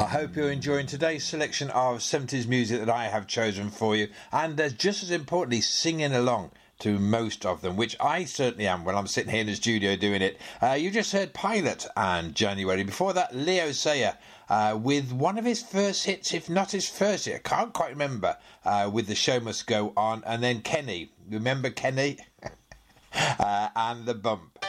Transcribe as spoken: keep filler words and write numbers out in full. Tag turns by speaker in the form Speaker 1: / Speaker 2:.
Speaker 1: I hope you're enjoying today's selection of seventies music that I have chosen for you, and uh, just as importantly, singing along to most of them, which I certainly am when I'm sitting here in the studio doing it. Uh, you just heard Pilot and January. Before that, Leo Sayer uh, with one of his first hits, if not his first hit, I can't quite remember, uh, with The Show Must Go On, and then Kenny. Remember Kenny? uh, and The Bump.